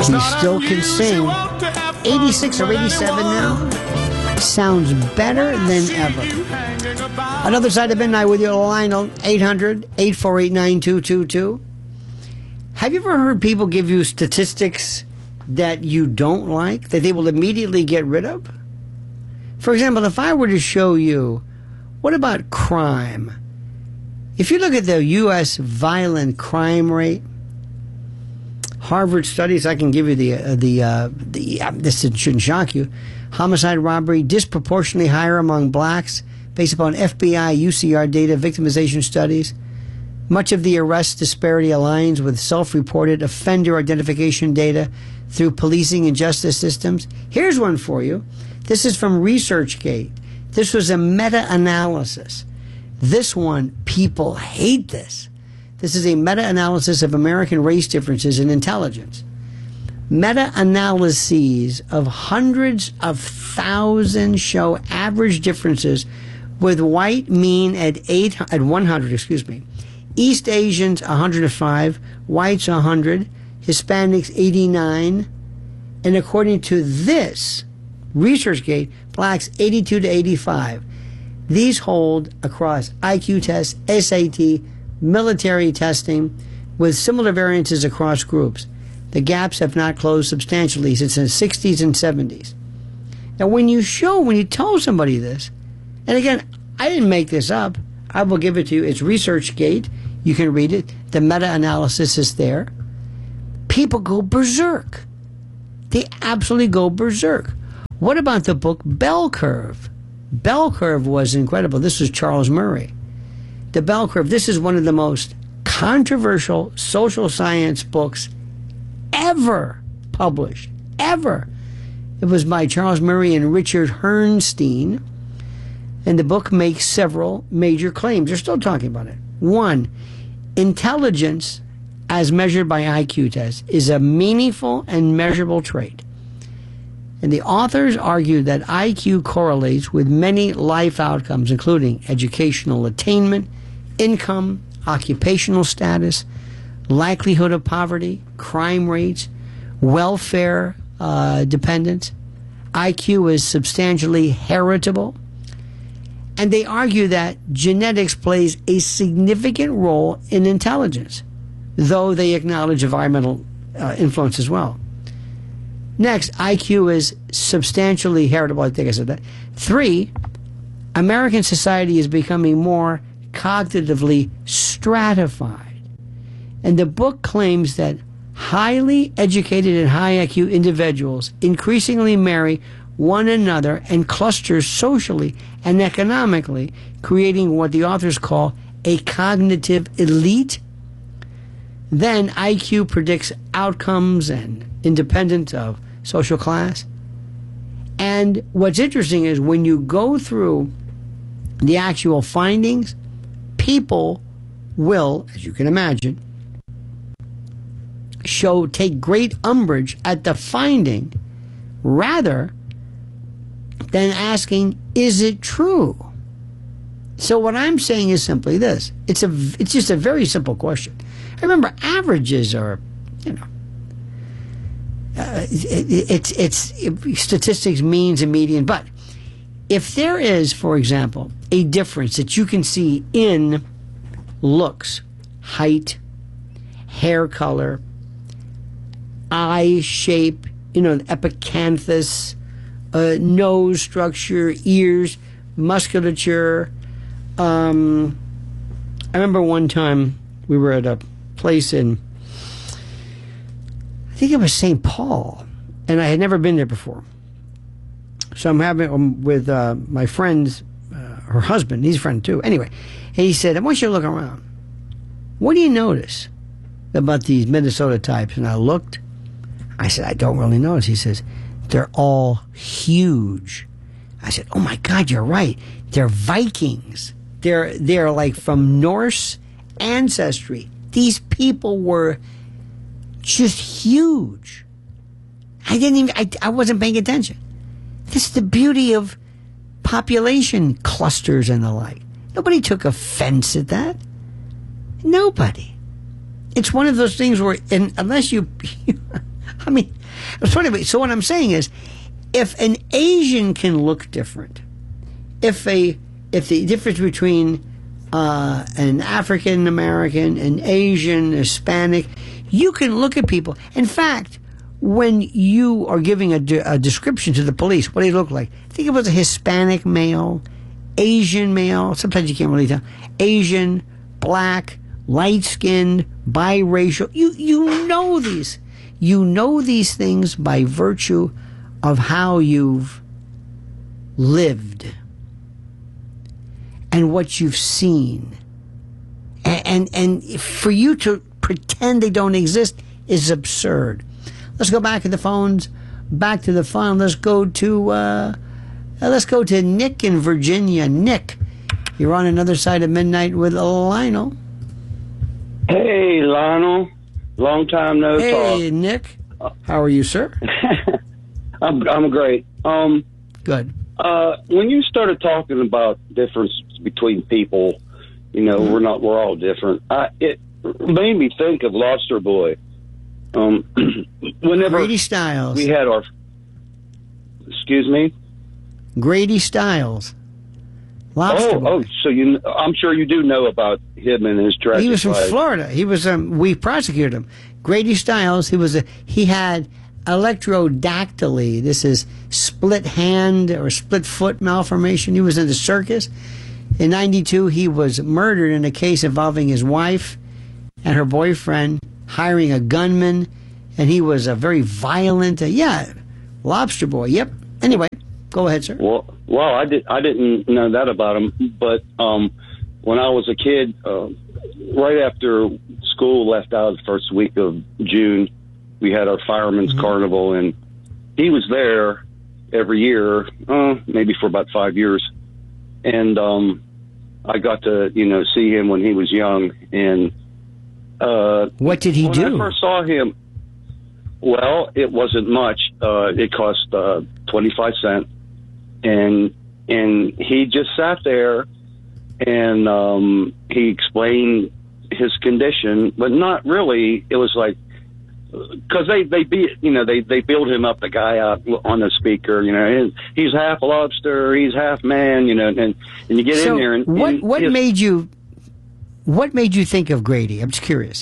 He still can sing. 86 or 87 now. Sounds better than ever. Another side of midnight with you, Lionel, 800-848-9222. Have you ever heard people give you statistics that you don't like, that they will immediately get rid of? For example, if I were to show you, what about crime? If you look at the U.S. violent crime rate, Harvard studies, I can give you this shouldn't shock you. Homicide, robbery, disproportionately higher among blacks based upon FBI, UCR data, victimization studies. Much of the arrest disparity aligns with self-reported offender identification data through policing and justice systems. Here's one for you. This is from ResearchGate. This was a meta-analysis. This one, people hate this. This is a meta-analysis of American race differences in intelligence. Meta-analyses of hundreds of thousands show average differences, with white mean at 100, East Asians 105, whites 100, Hispanics 89, and according to this ResearchGate, blacks 82 to 85. These hold across IQ tests, SAT, military testing, with similar variances across groups. The gaps have not closed substantially since the 60s and 70s. Now, when you tell somebody this, and again, I didn't make this up. I will give it to you. It's ResearchGate. You can read it. The meta-analysis is there. People go berserk. They absolutely go berserk. What about the book Bell Curve? Bell Curve was incredible. This was Charles Murray. The Bell Curve, this is one of the most controversial social science books ever published. Ever. It was by Charles Murray and Richard Herrnstein. And the book makes several major claims. They're still talking about it. One, intelligence as measured by IQ tests is a meaningful and measurable trait. And the authors argue that IQ correlates with many life outcomes, including educational attainment, income, occupational status, likelihood of poverty, crime rates, welfare dependence. IQ is substantially heritable. And they argue that genetics plays a significant role in intelligence, though they acknowledge environmental influence as well. Next, IQ is substantially heritable. I think I said that. 3, American society is becoming more cognitively stratified. And the book claims that highly educated and high IQ individuals increasingly marry one another and cluster socially and economically, creating what the authors call a cognitive elite. Then IQ predicts outcomes and independent of social class. And what's interesting is when you go through the actual findings, people will, as you can imagine, take great umbrage at the finding rather than asking, is it true? So what I'm saying is simply this. It's just a very simple question. Remember, averages are, it's statistics, means, and median. But if there is, for example, a difference that you can see in looks, height, hair color, eye shape, epicanthus, nose structure, ears, musculature. I remember one time we were at a place in, I think it was St. Paul, and I had never been there before. So I'm having with my friend's, her husband, he's a friend too. Anyway, and he said, I want you to look around. What do you notice about these Minnesota types? And I looked. I said, I don't really notice. He says, they're all huge. I said, oh my God, you're right. They're Vikings. They're like from Norse ancestry. These people were just huge. I wasn't paying attention. This is the beauty of population clusters and the like. Nobody took offense at that. Nobody. It's one of those things where, unless you, It's funny. So what I'm saying is, if an Asian can look different, if the difference between an African American, an Asian, Hispanic, you can look at people. In fact, when you are giving a description to the police, what do you look like? Think it was a Hispanic male, Asian male. Sometimes you can't really tell. Asian, black, light-skinned, biracial. You know these. You know these things by virtue of how you've lived and what you've seen. And for you to pretend they don't exist is absurd. Let's go back to the phones. Back to the phone. Let's go to Nick in Virginia. Nick, you're on another side of midnight with Lionel. Hey, Lionel. Long time no talk. Hey, Nick. How are you, sir? I'm great. Good. When you started talking about difference between people, we're all different. It made me think of Lobster Boy. Whenever Grady Stiles. we had our, excuse me, Grady Stiles. Lobster Boy. So I'm sure you do know about him and his tragic He was from life. Florida. He was we prosecuted him. Grady Stiles. He had electrodactyly. This is split hand or split foot malformation. He was in the circus. In '92, he was murdered in a case involving his wife and her boyfriend hiring a gunman, and he was a very violent. Lobster Boy. Yep. Anyway, go ahead, sir. Well, I didn't know that about him, but when I was a kid, right after school left out the first week of June, we had our fireman's carnival, and he was there every year, maybe for about 5 years, and I got to see him when he was young. And what did he do? When I first saw him, well, it wasn't much. It cost 25 cents. And he just sat there, and he explained his condition, but not really. It was like, because they build him up, the guy out on the speaker, he's half lobster, he's half man, and you get in there. And what made you think of Grady? I'm just curious.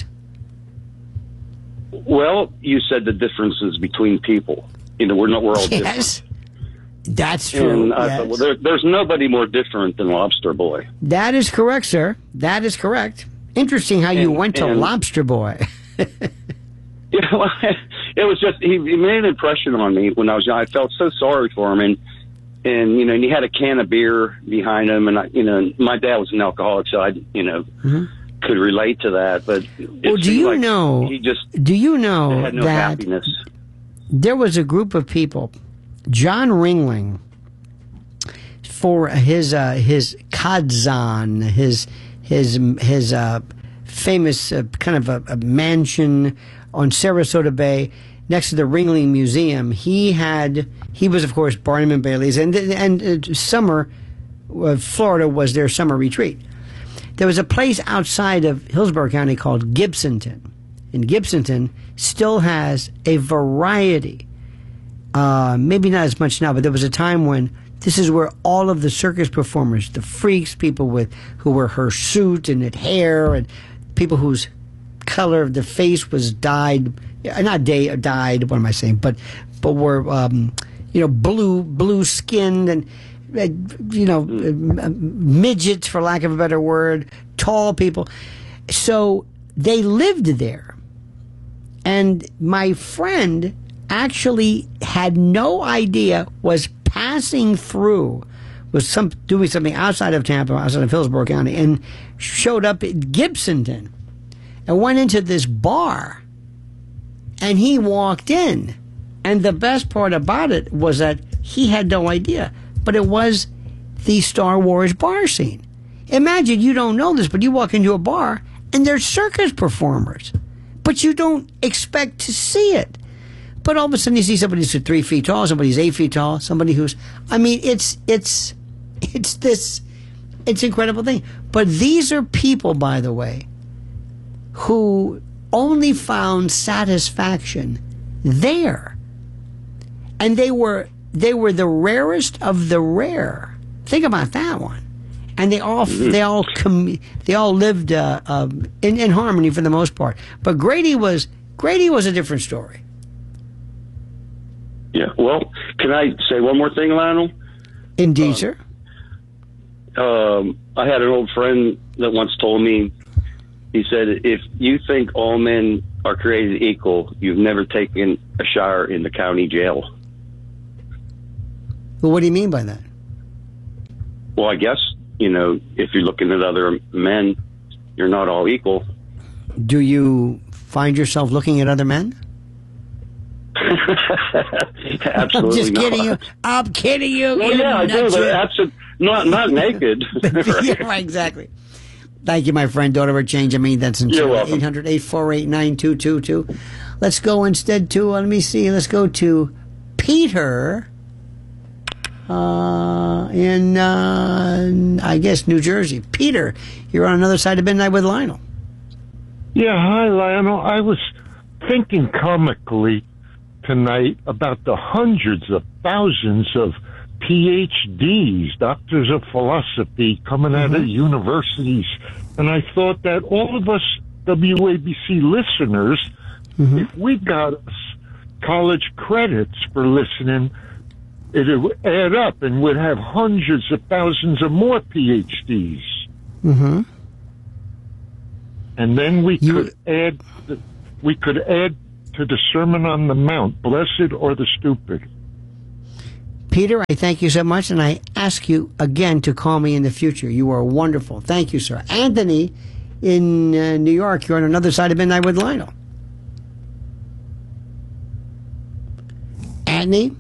Well, you said the differences between people. We're all different. Yes. That's true. And I thought, well, there's nobody more different than Lobster Boy. That is correct, sir. That is correct. Interesting how you went to Lobster Boy. It was just, he made an impression on me when I was young. I felt so sorry for him, and he had a can of beer behind him, and my dad was an alcoholic, so I could relate to that. But do you know had no that happiness. There was a group of people, John Ringling, for his Kadzan, his famous kind of a mansion on Sarasota Bay next to the Ringling Museum. He was, of course, Barnum and Bailey's, and summer, Florida was their summer retreat. There was a place outside of Hillsborough County called Gibsonton, and Gibsonton still has a variety. Maybe not as much now, but there was a time when this is where all of the circus performers, the freaks, people who wear hirsute and hair, and people whose color of the face was dyed, dyed. What am I saying? But were blue skinned, and midgets, for lack of a better word, tall people. So they lived there, and my friend actually had no idea, was passing through, was doing something outside of Tampa, outside of Hillsborough County, and showed up at Gibsonton and went into this bar, and he walked in, and the best part about it was that he had no idea, but it was the Star Wars bar scene. Imagine, you don't know this, but you walk into a bar and there's circus performers, but you don't expect to see it. But all of a sudden you see somebody who's 3 feet tall, somebody who's 8 feet tall, somebody who's, it's incredible thing. But these are people, by the way, who only found satisfaction there. and they were the rarest of the rare. Think about that one. And they all lived in harmony for the most part. But Grady was a different story. Yeah. Well, can I say one more thing, Lionel? Indeed, sir. I had an old friend that once told me, he said, if you think all men are created equal, you've never taken a shower in the county jail. Well, what do you mean by that? Well, I guess, if you're looking at other men, you're not all equal. Do you find yourself looking at other men? Absolutely I'm just not. kidding you. I'm kidding you. Well, yeah, I do, but not naked. Yeah, right, exactly. Thank you, my friend. Don't ever change. I mean, that's in You're welcome. 800-848-9222. Let's go instead to, let me see, let's go to Peter in, I guess, New Jersey. Peter, you're on another side of midnight with Lionel. Yeah, hi, Lionel. I was thinking comically tonight about the hundreds of thousands of PhDs, doctors of philosophy, coming out of universities. And I thought that all of us WABC listeners, if we got us college credits for listening, it would add up and we'd have hundreds of thousands of more PhDs. Mm-hmm. And then we could add to the Sermon on the Mount, blessed or the stupid. Peter, I thank you so much, and I ask you again to call me in the future. You are wonderful. Thank you, sir. Anthony in New York, you're on another side of midnight with Lionel. Anthony?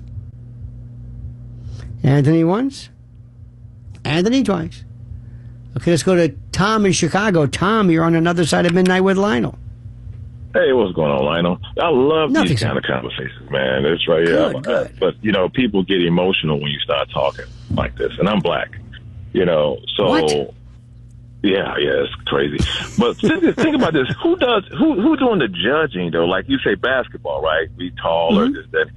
Anthony once. Anthony twice. Okay, let's go to Tom in Chicago. Tom, you're on another side of midnight with Lionel. Hey, what's going on, Lionel? I love Nothing, these sir. kind of conversations, man. It's right here. Good. But, people get emotional when you start talking like this. And I'm black, so... What? Yeah, it's crazy. But think about this. Who's doing the judging, though? Like you say, basketball, right? We tall or this, that.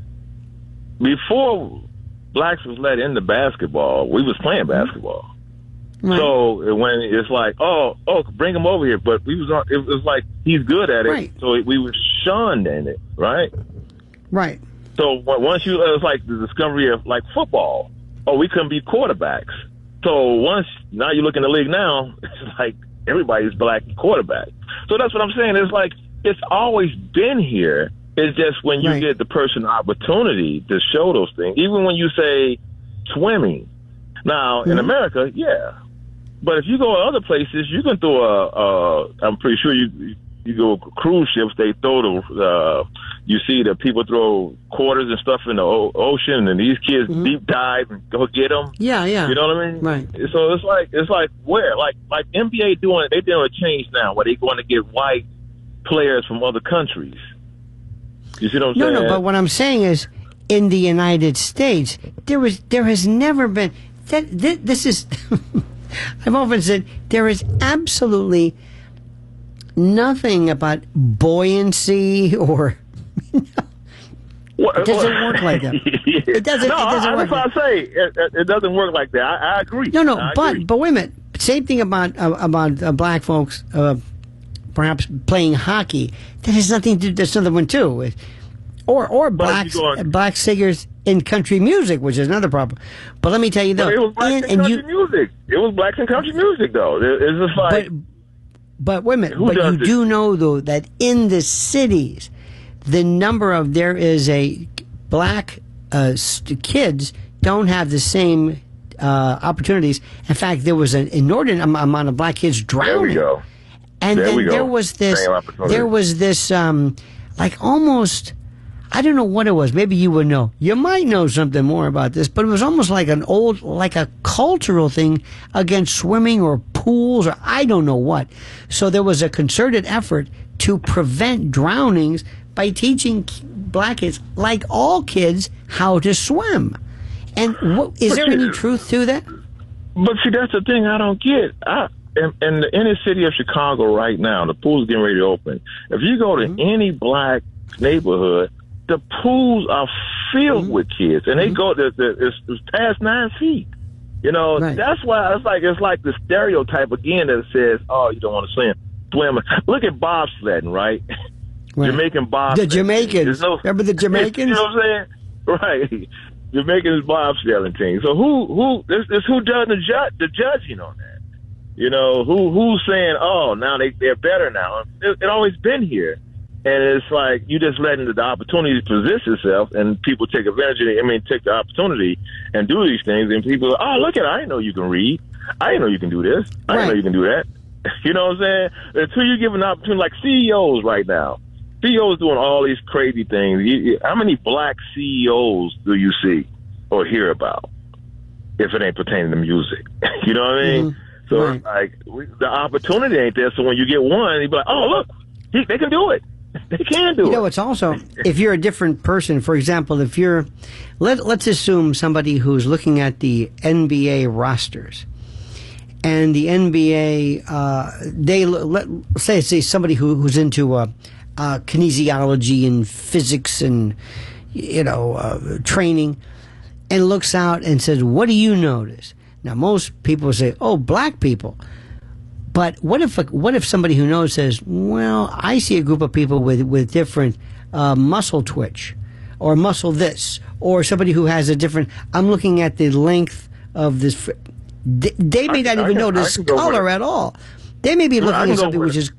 Before blacks was let into basketball, we was playing basketball. Right. So when it's like, oh, bring him over here, but it was like he's good at it, Right. so we were shunned in it, right? Right. So once it was like the discovery of like football. Oh, we couldn't be quarterbacks. So now you look in the league now, it's like everybody's black quarterback. So that's what I'm saying. It's like it's always been here. It's just when you get the person opportunity to show those things. Even when you say swimming. Now, in America, yeah. But if you go to other places, you can throw I'm pretty sure you go cruise ships, they throw you see the people throw quarters and stuff in the ocean, and these kids deep dive and go get them. Yeah. You know what I mean? Right. So it's like where? Like NBA they're doing a change now where they're going to get white players from other countries. You see what I'm saying? No, but what I'm saying is, in the United States, there has never been this is. I've often said there is absolutely nothing about buoyancy or. It doesn't work like that. It doesn't. No, it doesn't work. That's what I say. It doesn't work like that. I agree. No, I but agree. wait a minute. Same thing about black folks, perhaps playing hockey. That has nothing to do. That's another one too. Or black singers in country music, which is another problem. But let me tell you though, it was blacks in country music. It was blacks in country music though. It's just like. But wait a minute. But you do know though that in the cities, the number of there is a black kids don't have the same opportunities. In fact, there was an inordinate amount of black kids drowning. There we go. And then there was this like almost, I don't know what it was. Maybe you would know. You might know something more about this, but it was almost like a cultural thing against swimming or pools or I don't know what. So there was a concerted effort to prevent drownings by teaching black kids, like all kids, how to swim. And is there any truth to that? But see, that's the thing I don't get. In the inner city of Chicago right now, the pool's getting ready to open. If you go to any black neighborhood, the pools are filled with kids, and they go. It's past 9 feet. You know, that's why it's like the stereotype again that says, "Oh, you don't want to swim." Look at bobsledding, right? Jamaican bobsledding. The Jamaicans. Remember the Jamaicans? You know what I'm saying? Right. Jamaicans bobsledding team. So who does the judging on that? You know, who's saying, "Oh, now they're better now"? It always been here. And it's like you just letting the opportunity position itself, and people take advantage of it. I mean, take the opportunity and do these things, and people are, oh, look at it. I didn't know you can read. I didn't know you can do this. I didn't know you can do that. You know what I'm saying? Until you give an opportunity, like CEOs right now. CEOs doing all these crazy things. How many black CEOs do you see or hear about if it ain't pertaining to music? You know what I mean? So, like, the opportunity ain't there. So when you get one, you be like, oh, look, they can do it. They can do it. You know, it's also, if you're a different person, for example, if you're, let's assume somebody who's looking at the NBA rosters, and the NBA, let's say somebody who's into kinesiology and physics and, you know, training, and looks out and says, what do you notice? Now, most people say, oh, black people. But what if somebody who knows says, well, I see a group of people with different muscle twitch or muscle this, or somebody who has a different, I'm looking at the length of this. They may not even notice color at all. They may be looking at something which is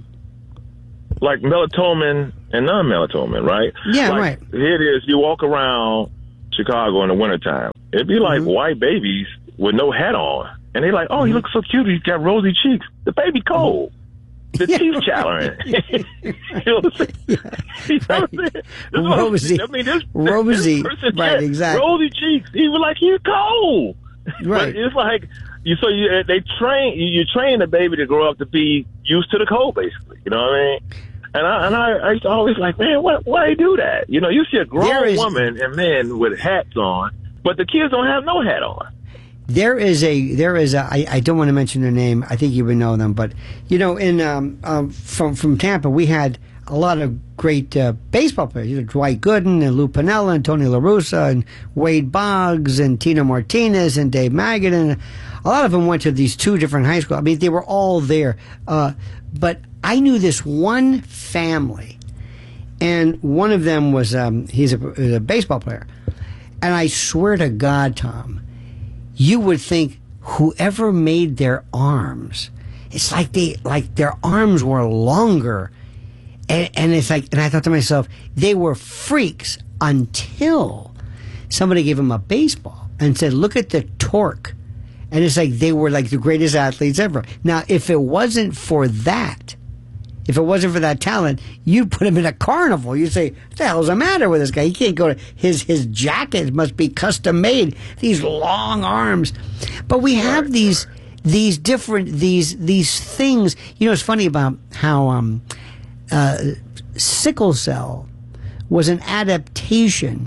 like melatonin and non-melatonin, right? Yeah, like, right. Here it is. You walk around Chicago in the wintertime. It'd be like white babies with no hat on. And they're like, oh, he looks so cute. He's got rosy cheeks. The baby cold. The teeth chattering. You know what I'm saying? You know what I'm saying? Rosy. I mean, this person right, exactly. Rosy cheeks. He was like, he's cold. Right. But it's like, you train the baby to grow up to be used to the cold, basically. You know what I mean? And I used to always like, man, why they do that? You know, you see a grown woman and men with hats on, but the kids don't have no hat on. There is I don't want to mention their name. I think you would know them, but you know, in from Tampa, we had a lot of great baseball players. You know, Dwight Gooden and Lou Piniella and Tony La Russa and Wade Boggs and Tino Martinez and Dave Magadan. A lot of them went to these 2 different high schools. I mean, they were all there. But I knew this one family, and one of them was he's a baseball player, and I swear to God, Tom, you would think whoever made their arms, it's like their arms were longer, and it's like, and I thought to myself, they were freaks until somebody gave them a baseball and said, look at the torque, and it's like they were like the greatest athletes ever. Now, if it wasn't for that talent, you'd put him in a carnival. You'd say, what the hell's the matter with this guy? He can't go to his jacket must be custom made. These long arms. But we have these different these things. You know, it's funny about how sickle cell was an adaptation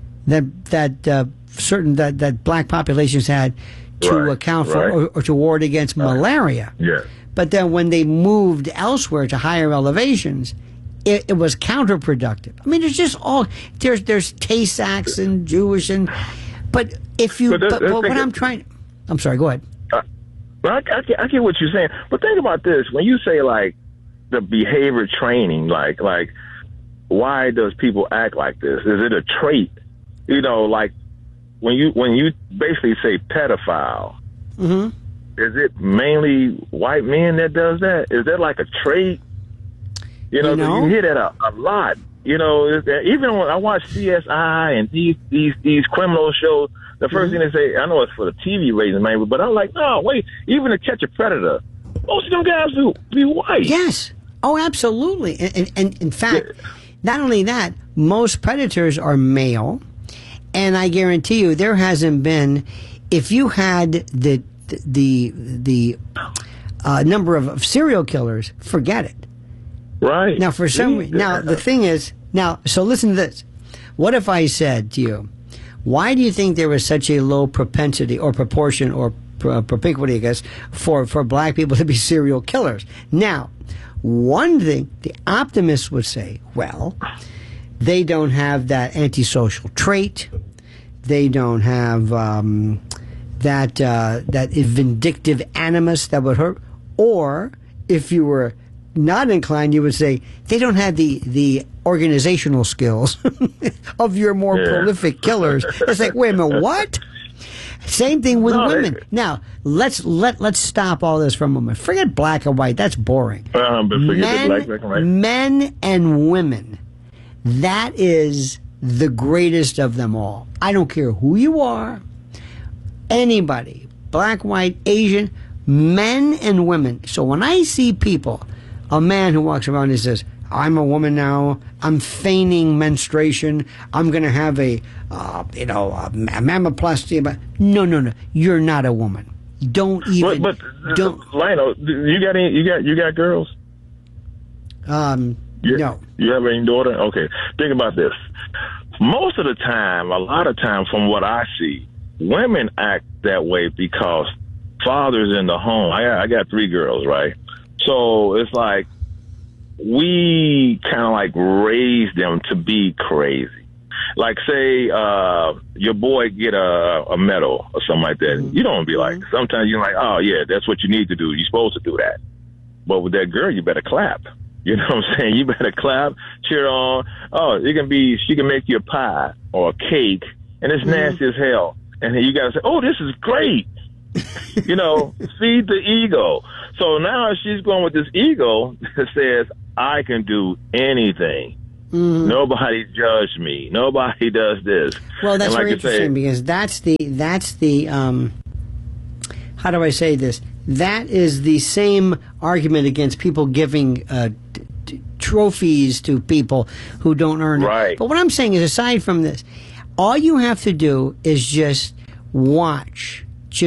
that black populations had to account for or to ward against malaria. Yeah. But then when they moved elsewhere to higher elevations, it was counterproductive. I mean, there's just there's Tay-Sachs and Jewish but if you, but what I'm sorry, go ahead. I get what you're saying, but think about this. When you say like the behavior training, like why does people act like this? Is it a trait? You know, like when you basically say pedophile, is it mainly white men that does that? Is that like a trait? You know? You hear that a lot. You know, even when I watch CSI and these criminal shows, the first thing they say, I know it's for the TV ratings, maybe, but I'm like, no, wait, even to catch a predator, most of them guys will be white. Yes. Oh, absolutely. And in fact, not only that, most predators are male, and I guarantee you there hasn't been, if you had the number of serial killers, forget it. Right. Now, for some reason, now the thing is, so listen to this. What if I said to you, why do you think there was such a low propensity or proportion or propinquity, I guess, for black people to be serial killers? Now, one thing the optimists would say, well, They don't have that antisocial trait. They don't have that vindictive animus that would hurt. Or if you were not inclined, you would say they don't have the organizational skills of your more prolific killers. It's like, wait a minute, what? Same thing with women. Now, let's stop all this for a moment. Forget black and white. That's boring. But forget the black and white. Men and women. That is the greatest of them all. I don't care who you are. Anybody. Black, white, Asian. Men and women. So when I see people, a man who walks around and says, I'm a woman now, I'm feigning menstruation, I'm going to have a mammoplasty. But no, you're not a woman. Don't even. But Lionel, you got girls? No. You have any daughter? Okay. Think about this. Most of the time, a lot of times from what I see, women act that way because father's in the home. I got 3 girls, right? So it's like we kind of like raise them to be crazy. Like say your boy get a medal or something like that. You don't be like, sometimes you're like, oh yeah, that's what you need to do. You're supposed to do that. But with that girl, you better clap. You know what I'm saying? You better clap, cheer on. Oh, she can make you a pie or a cake, and it's nasty as hell. And then you got to say, oh, this is great. Feed the ego. So now she's going with this ego that says, I can do anything. Nobody judged me. Nobody does this. Well, that's very interesting because that's the how do I say this? That is the same argument against people giving trophies to people who don't earn it. But what I'm saying is, aside from this, all you have to do is just watch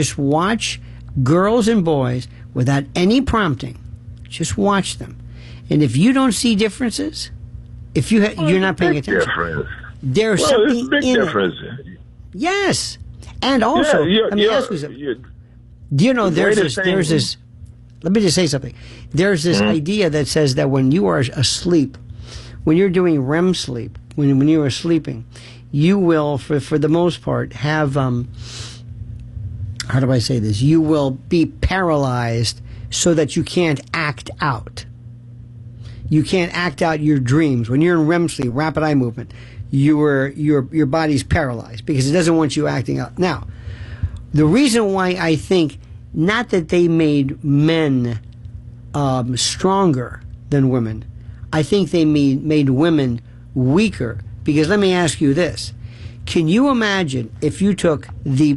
girls and boys without any prompting. Just watch them. And if you don't see differences, if you're not paying attention, there's something big in difference. it. Yes. And also, let me ask you something. Do you know there's this, let me just say something. There's this idea that says that when you are asleep, when you're doing REM sleep, when you are sleeping, you will, for the most part, have, how do I say this? You will be paralyzed so that you can't act out. You can't act out your dreams. When you're in REM sleep, rapid eye movement, your body's paralyzed because it doesn't want you acting out. Now, the reason why I think not that they made men stronger than women, I think they made women weaker. Because let me ask you this: can you imagine if you took the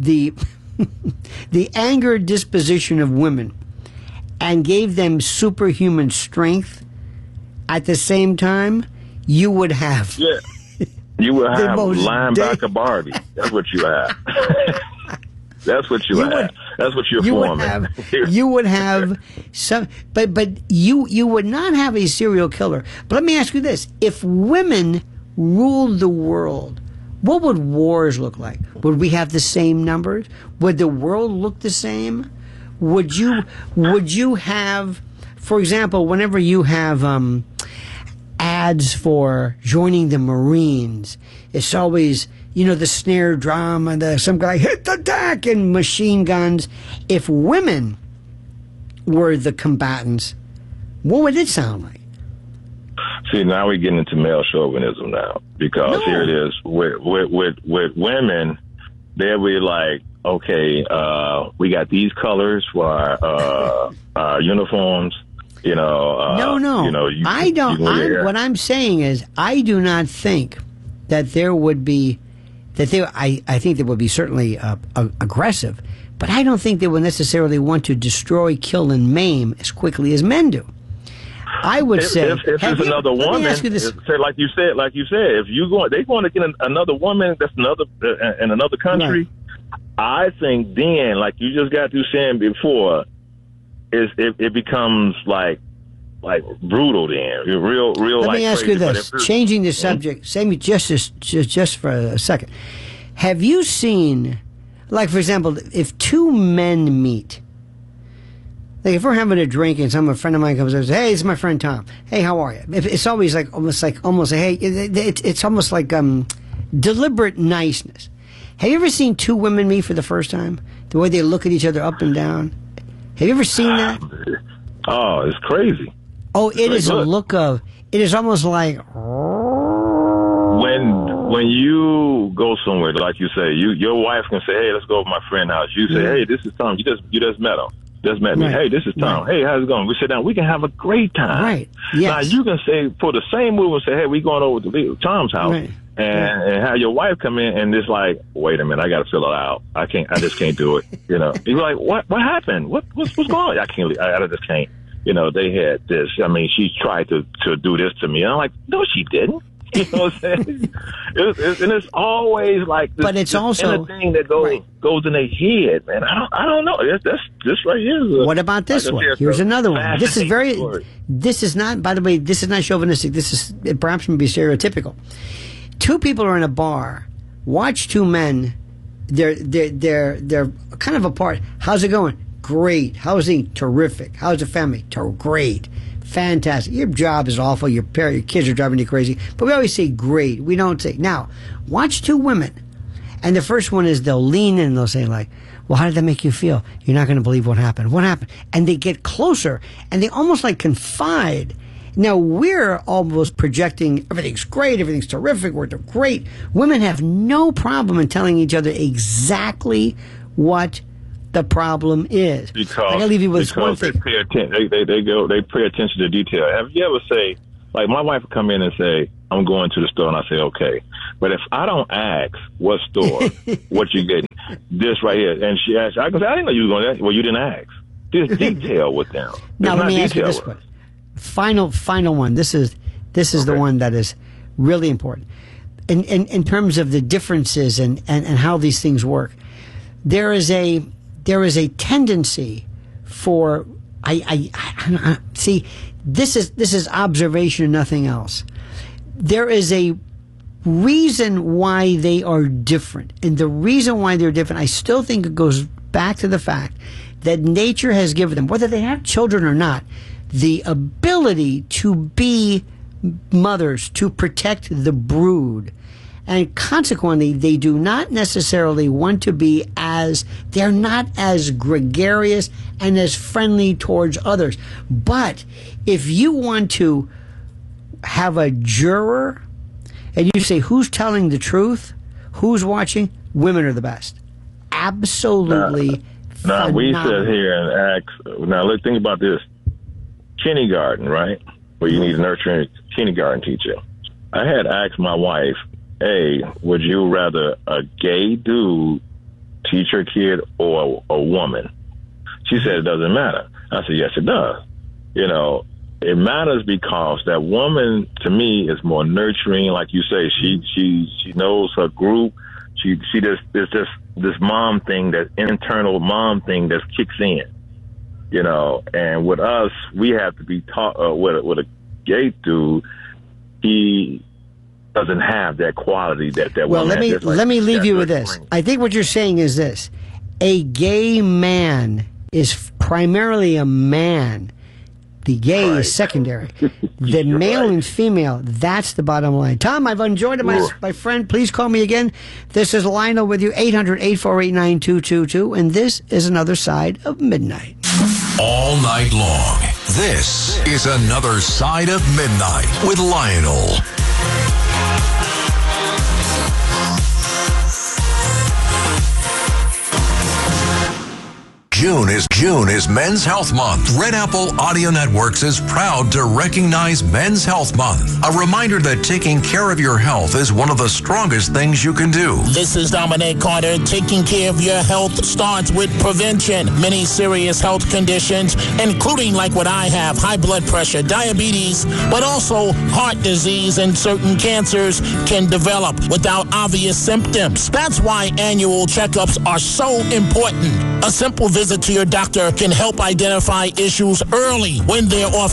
anger disposition of women and gave them superhuman strength at the same time? You would have. Yeah. You would have linebacker Barbie. That's what you have. That's what you have. That's what you're forming. You would have some, but you would not have a serial killer. But let me ask you this: if women ruled the world, what would wars look like? Would we have the same numbers? Would the world look the same? Would you have, for example, whenever you have ads for joining the Marines, it's always, the snare drum and some guy hit the deck and machine guns. If women were the combatants, what would it sound like? See, now we're getting into male chauvinism now, because here it is with women, they'll be like, okay, we got these colors for our uniforms. No. I don't. What I'm saying is, I do not think that there would be I think they would be certainly aggressive, but I don't think they would necessarily want to destroy, kill, and maim as quickly as men do. I would say, if there's another woman, like you said, if they want to get another woman that's in another country, right. I think then, like you just got through saying before, it becomes like brutal. Then you're real. Let me ask crazy. You this: changing the subject, just for a second. Have you seen, like for example, if two men meet, Like if we're having a drink and a friend of mine comes over and says, "Hey, this is my friend Tom. Hey, how are you?" It's always like almost hey, it's almost like deliberate niceness. Have you ever seen two women meet for the first time? The way they look at each other up and down. Have you ever seen that? Oh, it's crazy. Oh, it is a look of. It is almost like when you go somewhere, like you say, your wife can say, "Hey, let's go to my friend's house." You say, "Hey, this is Tom. You just met him. Just met me. Right. Hey, this is Tom. Right. Hey, how's it going?" We sit down. We can have a great time. Right. Yes. Now you can say for the same move and say, "Hey, we going over to Tom's house," Right. and have your wife come in and it's like, "Wait a minute, I got to fill it out. I just can't do it." You're like, "What happened? What's going on?" I just can't. They had this. I mean, she tried to do this to me. And I'm like, "No, she didn't." You know what I'm saying? And it's always like this, but it's also thing that goes in their head, man. I don't know. This right here. What about this one? Here's another one. This is not, by the way, this is not chauvinistic. It perhaps may be stereotypical. Two people are in a bar. Watch two men. They're kind of apart. How's it going? Great. How's he? Terrific. How's the family? Great. Fantastic. Your job is awful. Your kids are driving you crazy. But we always say great. We don't say. Now, watch two women. And the first one is they'll lean in and they'll say like, "Well, how did that make you feel? You're not going to believe what happened. What happened?" And they get closer and they almost like confide. Now, we're almost projecting everything's great, everything's terrific, we're great. Women have no problem in telling each other exactly what the problem is. Because I gotta leave you with one thing. They pay attention. They pay attention to detail. Have you ever say, like, my wife would come in and say, "I'm going to the store," and I say, "Okay," but if I don't ask what store, what you getting, this right here, and she asks, I can say, "I didn't know you were going to that." Well, you didn't ask. There's detail with them. Now let me ask you this one. Final one. This is the one that is really important in terms of the differences and how these things work. There is a tendency for I see. This is observation and nothing else. There is a reason why they are different, and the reason why they're different, I still think it goes back to the fact that nature has given them, whether they have children or not, the ability to be mothers, to protect the brood. And consequently, they do not necessarily want to be they're not as gregarious and as friendly towards others. But if you want to have a juror and you say, who's telling the truth? Who's watching? Women are the best. Absolutely. Now, we sit here and ask, now look, think about this. Kindergarten, right? Where you need a nurturing kindergarten teacher. I had asked my wife, "Hey, would you rather a gay dude teach your kid or a woman?" She said, "It doesn't matter." I said, "Yes, it does." It matters because that woman, to me, is more nurturing. Like you say, she knows her group. She just, there's just this mom thing, that internal mom thing that kicks in. And with us, we have to be taught. With a gay dude, he doesn't have that quality that well, woman has. let me leave you with this. I think what you're saying is this: a gay man is primarily a man. The gay is secondary. The male and female, that's the bottom line. Tom, I've enjoyed it, my friend. Please call me again. This is Lionel with you, 800-848-9222, and this is Another Side of Midnight. All night long, this is Another Side of Midnight with Lionel. June is Men's Health Month. Red Apple Audio Networks is proud to recognize Men's Health Month. A reminder that taking care of your health is one of the strongest things you can do. This is Dominic Carter. Taking care of your health starts with prevention. Many serious health conditions, including like what I have, high blood pressure, diabetes, but also heart disease and certain cancers can develop without obvious symptoms. That's why annual checkups are so important. A simple visit to your doctor can help identify issues early when they're off